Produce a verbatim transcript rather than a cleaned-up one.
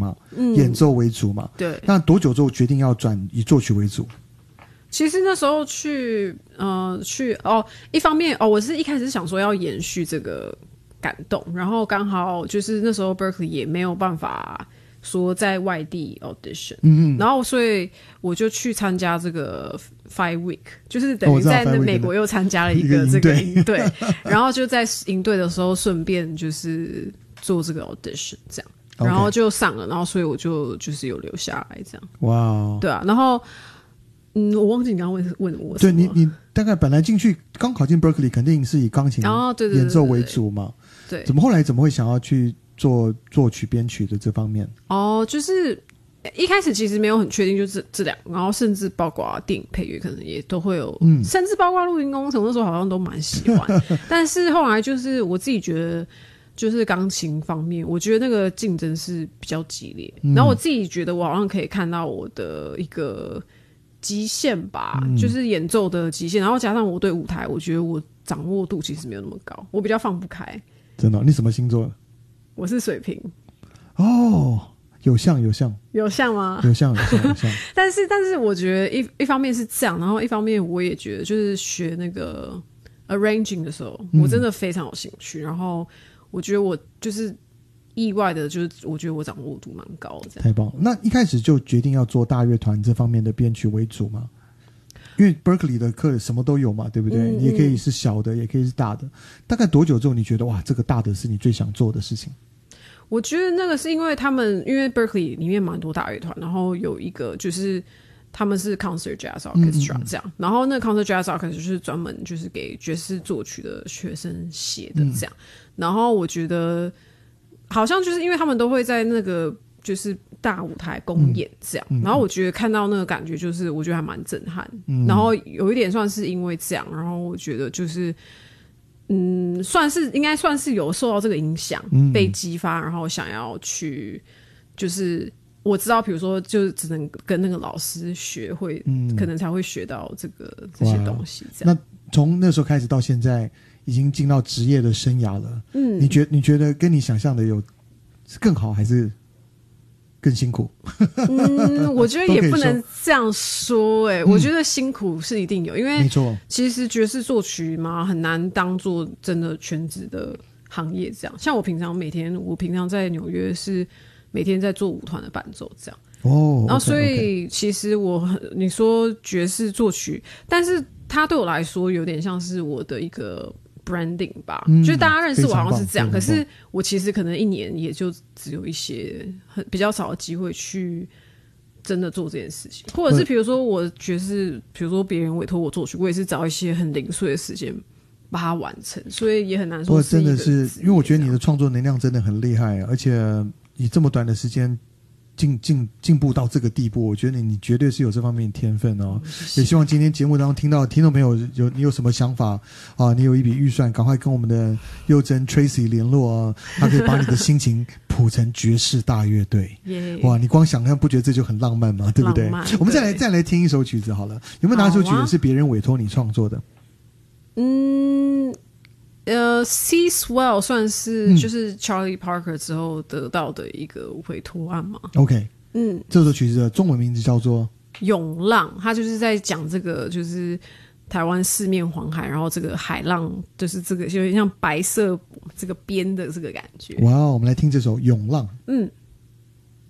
嘛，嗯，演奏为主嘛， 对。 那多久之后决定要转以作曲为主？ 其实那时候去，呃，去哦，一方面哦，我是一开始想说要延续这个感动，然后刚好就是那时候 Berkeley 也没有办法说在外地 audition， 嗯嗯，然后所以我就去参加这个 Five Week， 就是等于在那美国又参加了一个这个营队，然后就在营队的时候顺便就是做这个 audition 这样，然后就上了，然后所以我就就是有留下来这样。哇，对啊，然后。嗯，我忘记你刚刚问问我什么。 对你，你大概本来进去刚考进 Berkeley， 肯定是以钢琴演奏为主嘛。哦、对, 对, 对, 对, 对，怎么后来怎么会想要去做作曲编曲的这方面？ 哦，就是一开始其实没有很确定，就这这两个，然后甚至包括电影配乐，可能也都会有，嗯，甚至包括录音工程，那时候好像都蛮喜欢。但是后来就是我自己觉得。就是钢琴方面，我觉得那个竞争是比较激烈、嗯，然后我自己觉得我好像可以看到我的一个极限吧、嗯，就是演奏的极限，然后加上我对舞台，我觉得我掌握度其实没有那么高，我比较放不开。 真的、哦？你什么星座？ 我是水瓶。 哦，有像有像有像吗？ 有像有像有像。 但是但是我觉得一一方面是这样，然后一方面我也觉得就是学那个 arranging 的时候，我真的非常有兴趣，嗯、然后。我觉得我就是意外的，就是我觉得我掌握度蛮高的， 太棒了。那一开始就决定要做大乐团这方面的编曲为主吗？因为 Berkeley 的课什么都有嘛，对不对？嗯、你也可以是小的，也可以是大的。大概多久之后你觉得哇，这个大的是你最想做的事情？ 我觉得那个是因为他们，因为 Berkeley 里面蛮多大乐团，然后有一个就是他们是 Concert Jazz Orchestra 这样，嗯嗯嗯然后那个 Concert Jazz Orchestra 就是专门就是给爵士作曲的学生写的这样。嗯然后我觉得好像就是因为他们都会在那个就是大舞台公演这样、嗯嗯、然后我觉得看到那个感觉就是我觉得还蛮震撼、嗯、然后有一点算是因为这样，然后我觉得就是嗯，算是应该算是有受到这个影响、嗯、被激发，然后想要去就是我知道比如说就只能跟那个老师学会、嗯、可能才会学到这个这些东西这样。 那从那时候开始到现在已经进到职业的生涯了，嗯，你觉你觉得跟你想象的有更好还是更辛苦？ 嗯，我觉得也不能这样说、欸，哎、嗯，我觉得辛苦是一定有，因为没错， 其实爵士作曲嘛，很难当做真的全职的行业这样。像我平常每天，我平常在纽约是每天在做舞团的伴奏这样。哦，然后所以其实我你说爵士作曲，但是它对我来说有点像是我的一个 branding 吧、嗯、就是大家认识我好像是这样，可是我其实可能一年也就只有一些很比较少的机会去真的做这件事情，或者是比如说我爵士比如说别人委托我作曲，我也是找一些很零碎的时间把它完成，所以也很难说是一个职业。 真的是因为我觉得你的创作能量真的很厉害，而且以这么短的时间进进进步到这个地步，我觉得你绝对是有这方面的天分哦。也希望今天节目当中听到听众朋友有你有什么想法啊，你有一笔预算，赶快跟我们的佑真 Tracy 联络啊，他可以把你的心情谱成爵士大乐队。yeah. 哇，你光想象不觉得这就很浪漫吗？对不对？我们再来再来听一首曲子好了，有没有哪一首曲子是别人委托你创作的？啊、 嗯。呃 ，C Swell 算是就是 Charlie Parker 之后得到的一个委托案嘛。 OK， 嗯，这首曲子的中文名字叫做 《涌浪》，它就是在讲这个就是台湾四面环海，然后这个海浪就是这个有点像白色这个边的这个感觉。 哇，我们来听这首《涌浪》。嗯。